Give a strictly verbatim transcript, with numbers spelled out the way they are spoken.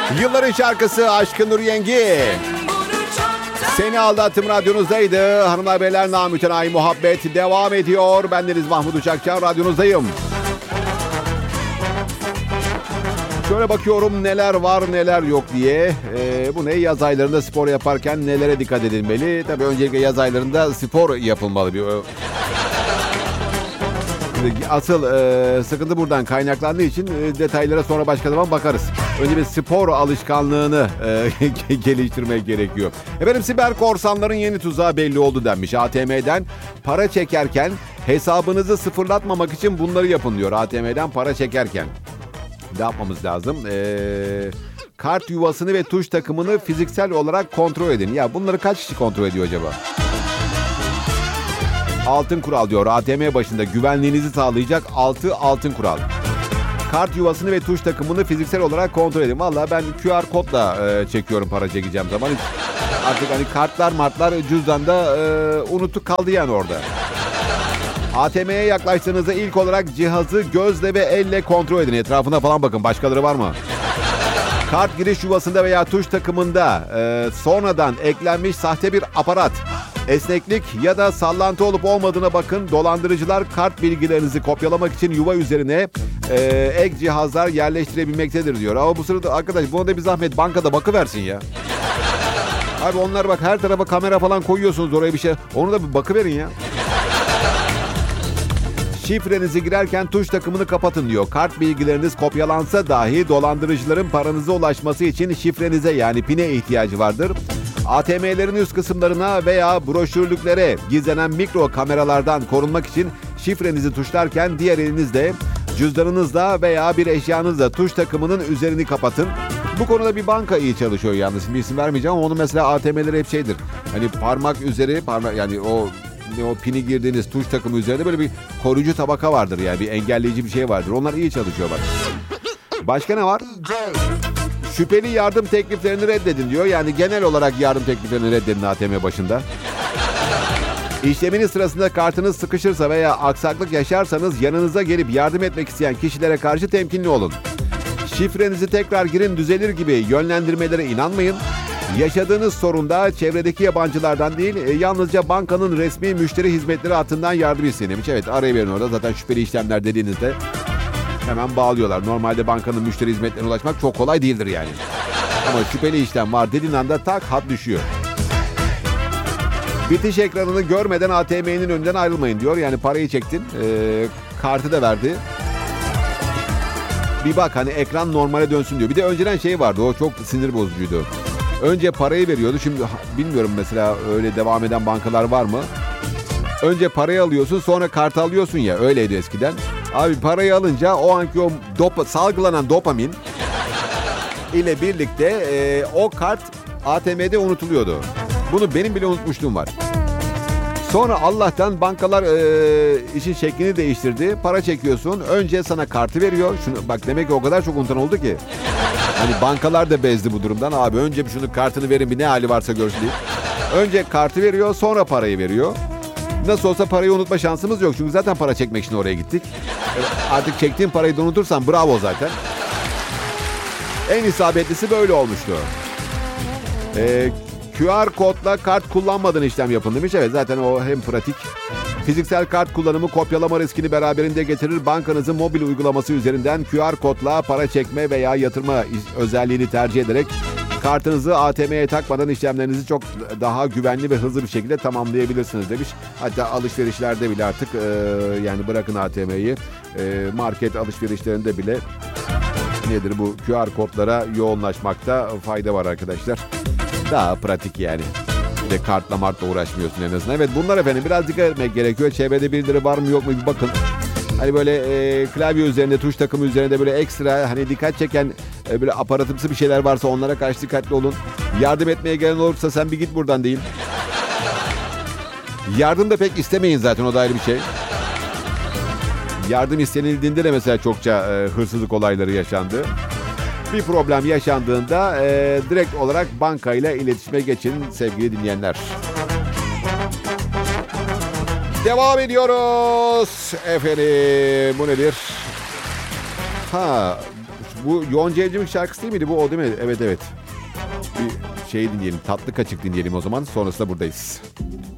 Yılların şarkısı Aşkın Nur Yengi. Seni aldattım radyonuzdaydı. Hanımlar beyler, namütenayi muhabbet devam ediyor. Bendeniz Mahmut Uçakçı, radyonuzdayım. Şöyle bakıyorum neler var neler yok diye. Ee, bu ne? Yaz aylarında spor yaparken nelere dikkat edilmeli? Tabii öncelikle yaz aylarında spor yapılmalı. Bir Asıl e, sıkıntı buradan kaynaklandığı için e, detaylara sonra başka zaman bakarız. Önce bir spor alışkanlığını e, geliştirmek gerekiyor. Efendim, siber korsanların yeni tuzağı belli oldu denmiş. A T M'den para çekerken hesabınızı sıfırlatmamak için bunları yapın diyor. A T M'den para çekerken ne yapmamız lazım? Eee... Kart yuvasını ve tuş takımını fiziksel olarak kontrol edin. Ya bunları kaç kişi kontrol ediyor acaba? Altın kural diyor. A T M başında güvenliğinizi sağlayacak altı altın kural. Kart yuvasını ve tuş takımını fiziksel olarak kontrol edin. Vallahi ben Q R kodla e, çekiyorum para çekeceğim zaman. Hiç, artık hani kartlar martlar cüzdanda e, unuttuk kaldı yani orada. A T M'ye yaklaştığınızda ilk olarak cihazı gözle ve elle kontrol edin. Etrafına falan bakın. Başkaları var mı? Kart giriş yuvasında veya tuş takımında e, sonradan eklenmiş sahte bir aparat, esneklik ya da sallantı olup olmadığına bakın. Dolandırıcılar kart bilgilerinizi kopyalamak için yuva üzerine e, ek cihazlar yerleştirebilmektedir diyor. Ama bu sırada arkadaş buna da bir zahmet bankada bakıversin ya. Abi onlar bak her tarafa kamera falan koyuyorsunuz oraya bir şey. Onu da bir bakıverin ya. Şifrenizi girerken tuş takımını kapatın diyor. Kart bilgileriniz kopyalansa dahi dolandırıcıların paranıza ulaşması için şifrenize yani pine ihtiyacı vardır. A T M'lerin üst kısımlarına veya broşürlüklere gizlenen mikro kameralardan korunmak için şifrenizi tuşlarken diğer elinizle, cüzdanınızla veya bir eşyanızla tuş takımının üzerini kapatın. Bu konuda bir banka iyi çalışıyor yalnız. Bir isim vermeyeceğim ama onun mesela A T M'leri hep şeydir. Hani parmak üzeri, parmak yani o o pini girdiğiniz tuş takımı üzerinde böyle bir koruyucu tabaka vardır yani bir engelleyici bir şey vardır. Onlar iyi çalışıyorlar. Başka ne var? Şüpheli yardım tekliflerini reddedin diyor. Yani genel olarak yardım tekliflerini reddedin A T M başında. İşleminiz sırasında kartınız sıkışırsa veya aksaklık yaşarsanız yanınıza gelip yardım etmek isteyen kişilere karşı temkinli olun. Şifrenizi tekrar girin düzelir gibi yönlendirmelere inanmayın. Yaşadığınız sorunda çevredeki yabancılardan değil, yalnızca bankanın resmi müşteri hizmetleri hattından yardım istenilmiş. Evet, arayıverin orada. Zaten şüpheli işlemler dediğinizde hemen bağlıyorlar. Normalde bankanın müşteri hizmetlerine ulaşmak çok kolay değildir yani. Ama şüpheli işlem var dediğin anda tak hat düşüyor. Bitiş ekranını görmeden A T M'nin önünden ayrılmayın diyor. Yani parayı çektin, e, kartı da verdi. Bir bak hani ekran normale dönsün diyor. Bir de önceden şey vardı, o çok sinir bozucuydu. Önce parayı veriyordu. Şimdi bilmiyorum mesela öyle devam eden bankalar var mı? Önce parayı alıyorsun, sonra kartı alıyorsun ya. Öyleydi eskiden. Abi parayı alınca o anki o dopa, salgılanan dopamin ile birlikte e, o kart A T M'de unutuluyordu. Bunu benim bile unutmuşluğum var. Sonra Allah'tan bankalar e, işin şeklini değiştirdi. Para çekiyorsun. Önce sana kartı veriyor. Şunu, bak demek ki o kadar çok unutan oldu ki. Hani bankalar da bezdi bu durumdan. Abi önce bir şunu kartını verin, bir ne hali varsa görsün diye. Önce kartı veriyor, sonra parayı veriyor. Nasıl olsa parayı unutma şansımız yok. Çünkü zaten para çekmek için oraya gittik. Artık çektiğin parayı da unutursan bravo zaten. En isabetlisi böyle olmuştu. Eee... Q R kodla kart kullanmadan işlem yapın demiş. Evet zaten o hem pratik. Fiziksel kart kullanımı kopyalama riskini beraberinde getirir. Bankanızın mobil uygulaması üzerinden Q R kodla para çekme veya yatırma özelliğini tercih ederek kartınızı A T M'ye takmadan işlemlerinizi çok daha güvenli ve hızlı bir şekilde tamamlayabilirsiniz demiş. Hatta alışverişlerde bile artık e, yani bırakın A T M'yi e, market alışverişlerinde bile nedir bu Q R kodlara yoğunlaşmakta fayda var arkadaşlar. Daha pratik yani. Bir de kartla martla uğraşmıyorsun en azından. Evet bunlar efendim biraz dikkat etmek gerekiyor. Çevrede birileri var mı yok mu bir bakın. Hani böyle e, klavye üzerinde, tuş takımı üzerinde böyle ekstra hani dikkat çeken e, böyle aparatımsı bir şeyler varsa onlara karşı dikkatli olun. Yardım etmeye gelen olursa sen bir git buradan değil. Yardım da pek istemeyin zaten, o da ayrı bir şey. Yardım istenildiğinde de mesela çokça e, hırsızlık olayları yaşandı. Bir problem yaşandığında e, direkt olarak bankayla iletişime geçin sevgili dinleyenler. Devam ediyoruz efendim. Bu nedir? Ha, Bu Yonca Evcimik şarkısı değil miydi? Bu o değil mi? Evet evet. Bir şey dinleyelim. Tatlı Kaçık dinleyelim o zaman. Sonrasında buradayız.